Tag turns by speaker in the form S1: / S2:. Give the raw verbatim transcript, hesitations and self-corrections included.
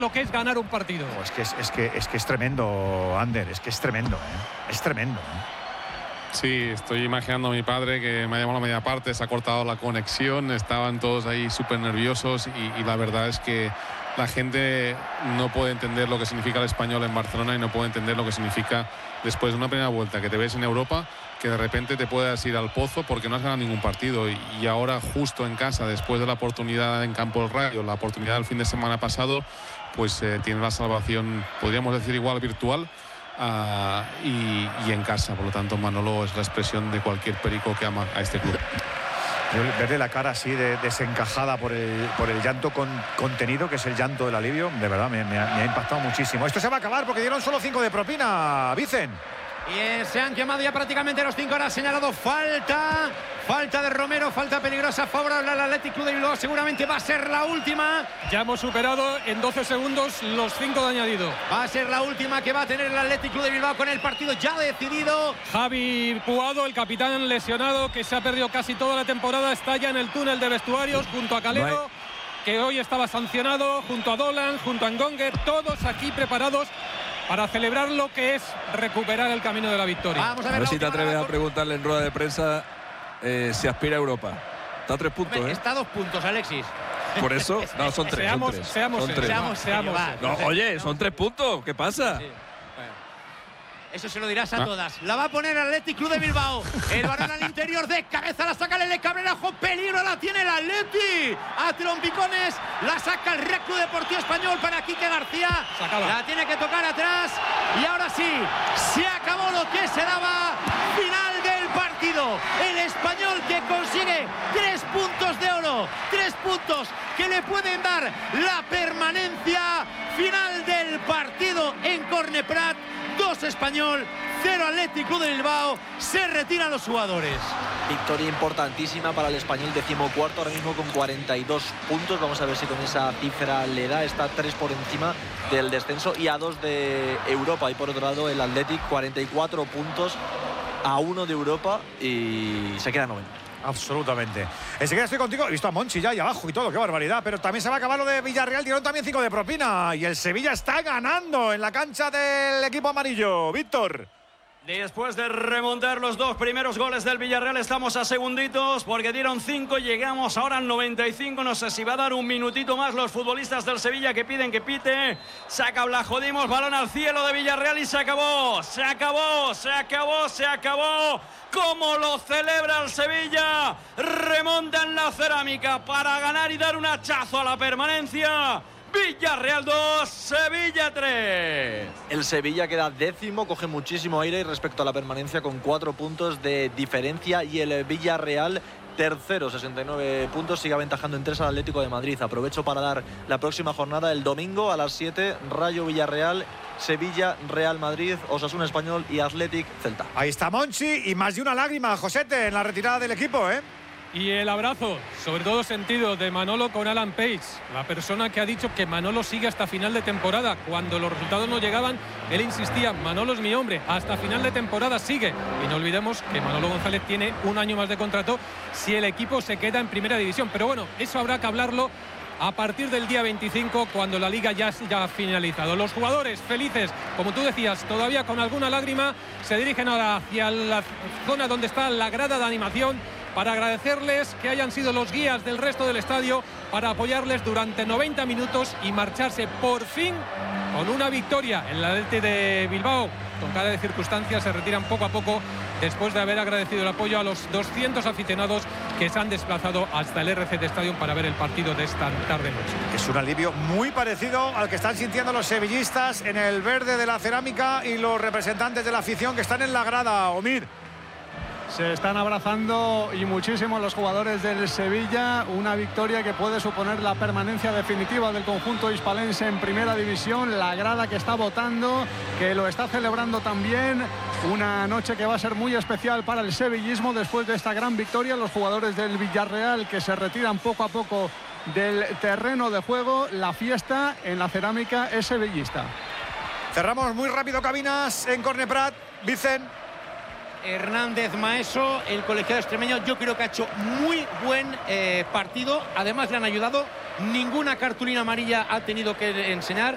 S1: lo que es ganar un partido.
S2: Oh, es, que es, es, que, es que es tremendo, Ander, es que es tremendo, ¿eh? Es tremendo, ¿eh?
S3: Sí, estoy imaginando a mi padre que me ha llamado a la media parte, se ha cortado la conexión, estaban todos ahí súper nerviosos y, y la verdad es que la gente no puede entender lo que significa el Español en Barcelona y no puede entender lo que significa después de una primera vuelta que te ves en Europa, que de repente te puedas ir al pozo porque no has ganado ningún partido y, y ahora justo en casa, después de la oportunidad en Campo del Rayo, la oportunidad del fin de semana pasado, pues eh, tiene la salvación, podríamos decir igual virtual, uh, y, y en casa. Por lo tanto, Manolo es la expresión de cualquier perico que ama a este club.
S2: Yo verle la cara así de desencajada por el, por el llanto con, contenido, que es el llanto del alivio, de verdad me, me, ha, me ha impactado muchísimo. Esto se va a acabar porque dieron solo cinco de propina, Vicen.
S4: Y eh, se han quemado ya prácticamente los cinco. Ahora ha señalado falta. Falta de Romero, falta peligrosa favorable al Athletic Club de Bilbao. Seguramente va a ser la última.
S1: Ya hemos superado en doce segundos los cinco de añadido.
S4: Va a ser la última que va a tener el Athletic Club de Bilbao con el partido ya decidido.
S1: Javi Puado, el capitán lesionado, que se ha perdido casi toda la temporada, está ya en el túnel de vestuarios junto a Calero, no hay... que hoy estaba sancionado, junto a Dolan, junto a Ngonger, todos aquí preparados para celebrar lo que es recuperar el camino de la victoria.
S4: Vamos a ver,
S5: a ver si te atreves a preguntarle en rueda de prensa eh, si aspira a Europa. Está a tres puntos,
S4: Hombre,
S5: ¿eh?
S4: Está a dos puntos, Alexis.
S5: Por eso, no, son tres.
S1: Seamos,
S5: son tres.
S1: seamos,
S5: son tres.
S1: seamos, seamos.
S4: Va,
S5: no, oye, son tres puntos. ¿Qué pasa?
S4: Sí. Eso se lo dirás a ¿Ah? todas. La va a poner el Athletic Club de Bilbao. El balón al interior de cabeza. La saca Lele Cabrera. ¡Jo, peligro! La tiene el Athletic. A trompicones. La saca el Real Club Deportivo Español para Quique García. La tiene que tocar atrás. Y ahora sí, se acabó lo que se daba. Final del partido. El Español que consigue tres puntos de oro. Tres puntos que le pueden dar la permanencia. Final del partido en Corneprat. Dos Español, cero Athletic Club de Bilbao. Se retiran los jugadores.
S6: Victoria importantísima para el Español, decimocuarto ahora mismo con cuarenta y dos puntos. Vamos a ver si con esa cifra le da. Está tres por encima del descenso y a dos de Europa. Y por otro lado el Athletic, cuarenta y cuatro puntos a uno de Europa y se queda noveno.
S2: Absolutamente. Enseguida estoy contigo. He visto a Monchi ya ahí abajo y todo, qué barbaridad. Pero también se va a acabar lo de Villarreal. Dieron también cinco de propina. Y el Sevilla está ganando en la cancha del equipo amarillo. Víctor.
S7: Después de remontar los dos primeros goles del Villarreal, estamos a segunditos porque dieron cinco, llegamos ahora al noventa y cinco. No sé si va a dar un minutito más los futbolistas del Sevilla que piden que pite. Saca Blajodimos, balón al cielo de Villarreal y se acabó, se acabó, se acabó, se acabó. ¿Cómo lo celebra el Sevilla? Remonta en la cerámica para ganar y dar un hachazo a la permanencia. Villarreal dos, Sevilla tres.
S6: El Sevilla queda décimo, coge muchísimo aire respecto a la permanencia con cuatro puntos de diferencia y el Villarreal tercero, sesenta y nueve puntos, sigue aventajando en tres al Atlético de Madrid. Aprovecho para dar la próxima jornada el domingo a las siete, Rayo Villarreal, Sevilla, Real Madrid, Osasuna Español y Athletic Celta.
S2: Ahí está Monchi y más de una lágrima, Josete, en la retirada del equipo, ¿eh?
S1: Y el abrazo, sobre todo sentido, de Manolo con Alan Page, la persona que ha dicho que Manolo sigue hasta final de temporada. Cuando los resultados no llegaban, él insistía, Manolo es mi hombre, hasta final de temporada sigue. Y no olvidemos que Manolo González tiene un año más de contrato si el equipo se queda en primera división. Pero bueno, eso habrá que hablarlo a partir del día veinticinco, cuando la liga ya ha finalizado. Los jugadores felices, como tú decías, todavía con alguna lágrima, se dirigen ahora hacia la zona donde está la grada de animación, para agradecerles que hayan sido los guías del resto del estadio, para apoyarles durante noventa minutos y marcharse por fin con una victoria. En la Athletic de Bilbao, con cara de circunstancias, se retiran poco a poco después de haber agradecido el apoyo a los doscientos aficionados que se han desplazado hasta el R C D Stadium para ver el partido de esta tarde-noche.
S2: Es un alivio muy parecido al que están sintiendo los sevillistas en el verde de la cerámica y los representantes de la afición que están en la grada. Omir.
S8: Se están abrazando y muchísimo los jugadores del Sevilla. Una victoria que puede suponer la permanencia definitiva del conjunto hispalense en primera división. La grada que está votando, que lo está celebrando también. Una noche que va a ser muy especial para el sevillismo después de esta gran victoria. Los jugadores del Villarreal que se retiran poco a poco del terreno de juego. La fiesta en la cerámica es sevillista.
S2: Cerramos muy rápido cabinas en Corneprat. Vicen.
S4: Hernández Maeso, el colegiado extremeño, yo creo que ha hecho muy buen eh, partido. Además le han ayudado, ninguna cartulina amarilla ha tenido que enseñar.